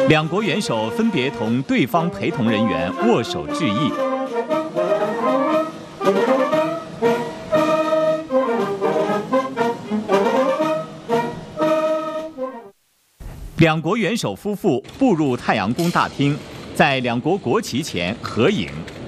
两国元首分别同对方陪同人员握手致意。两国元首夫妇步入太阳宫大厅，在两国国旗前合影。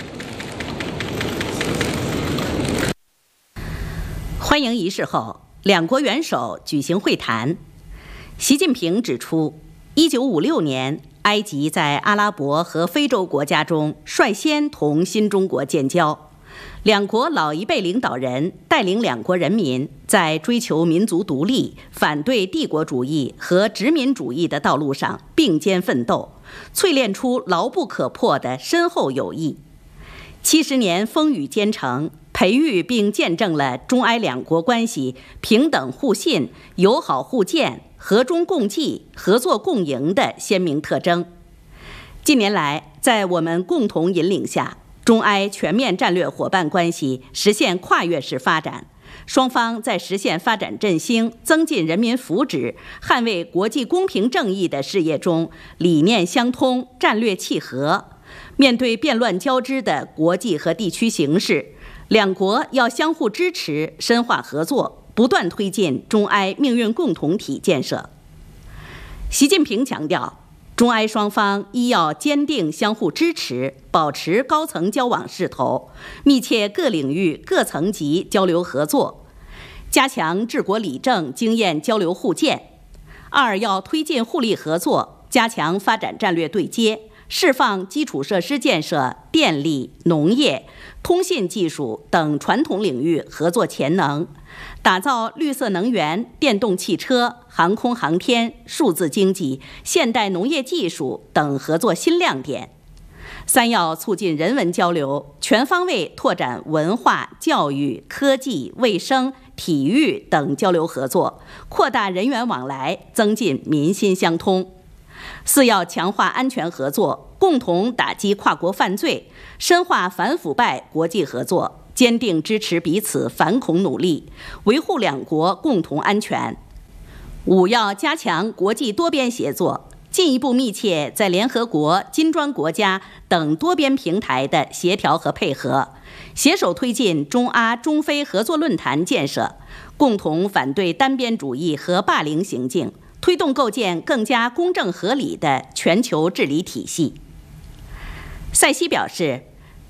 欢迎仪式后，两国元首举行会谈。习近平指出，1956年，埃及在阿拉伯和非洲国家中率先同新中国建交，两国老一辈领导人带领两国人民在追求民族独立、反对帝国主义和殖民主义的道路上并肩奋斗，淬炼出牢不可破的深厚友谊。70年风雨兼程，培育并见证了中埃两国关系平等互信、友好互鉴、和衷共济、合作共赢的鲜明特征。近年来，在我们共同引领下，中埃全面战略伙伴关系实现跨越式发展，双方在实现发展振兴、增进人民福祉、捍卫国际公平正义的事业中理念相通、战略契合。面对变乱交织的国际和地区形势，两国要相互支持、深化合作，不断推进中埃命运共同体建设。习近平强调，中埃双方依要坚定相互支持，保持高层交往势头，密切各领域各层级交流合作，加强治国理政经验交流互鉴。二要推进互利合作，加强发展战略对接，释放基础设施建设、电力、农业、通信技术等传统领域合作潜能，打造绿色能源、电动汽车、航空航天、数字经济、现代农业技术等合作新亮点。三要促进人文交流，全方位拓展文化、教育、科技、卫生、体育等交流合作，扩大人员往来，增进民心相通。四要强化安全合作，共同打击跨国犯罪，深化反腐败国际合作，坚定支持彼此反恐努力，维护两国共同安全。五要加强国际多边协作，进一步密切在联合国、金砖国家等多边平台的协调和配合，携手推进中阿、中非合作论坛建设，共同反对单边主义和霸凌行径，推动构建更加公正合理的全球治理体系。塞西表示，